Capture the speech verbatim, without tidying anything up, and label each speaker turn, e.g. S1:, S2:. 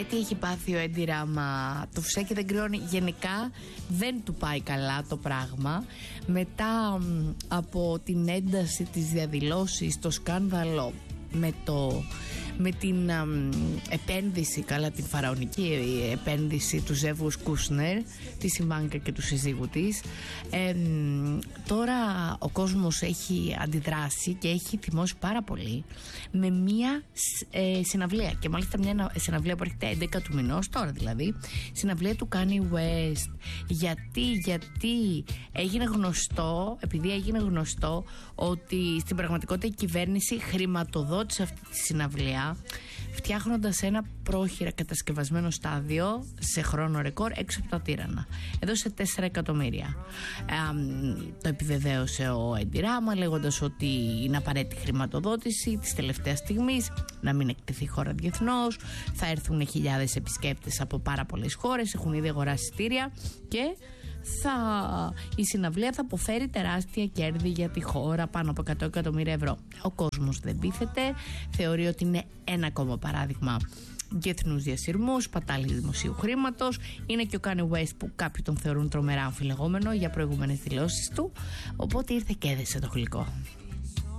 S1: τι έχει πάθει ο Έντι Ράμα. Το φυσάκι δεν κρυώνει. Γενικά δεν του πάει καλά το πράγμα. Μετά από την ένταση της διαδηλώσης, το σκάνδαλο με, το, με την α, επένδυση, καλά την φαραωνική επένδυση του ζεύγους Κούσνερ, της Ιβάνκα και του συζύγου της, ε, τώρα ο κόσμος έχει αντιδράσει και έχει θυμώσει πάρα πολύ με μία ε, συναυλία, και μάλιστα μια συναυλία που έρχεται έντεκα του μηνός, τώρα δηλαδή, συναυλία του Kanye West. Γιατί, γιατί έγινε γνωστό, επειδή έγινε γνωστό ότι στην πραγματικότητα η κυβέρνηση χρηματοδότησε αυτή τη συναυλία, φτιάχνοντας ένα πρόχειρα κατασκευασμένο στάδιο σε χρόνο ρεκόρ έξω από τα Τύρανα. Έδωσε τέσσερα εκατομμύρια. Ε, το επιβεβαίωσε ο Έντι Ράμα, λέγοντας ότι είναι απαραίτητη χρηματοδότηση της τελευταίας στιγμής, να μην εκτεθεί η χώρα διεθνώς. Θα έρθουν χιλιάδες επισκέπτες από πάρα πολλές χώρες, έχουν ήδη αγοράσει εισιτήρια και θα, η συναυλία θα αποφέρει τεράστια κέρδη για τη χώρα, πάνω από εκατό εκατομμύρια ευρώ. Ο κόσμος δεν πείθεται, θεωρεί ότι είναι ένα ακόμα παράδειγμα διεθνούς διασυρμού, πατάλη δημοσίου χρήματος. Είναι και ο Kanye West που κάποιοι τον θεωρούν τρομερά αμφιλεγόμενο για προηγούμενες δηλώσεις του, οπότε ήρθε και έδεσε το γλυκό.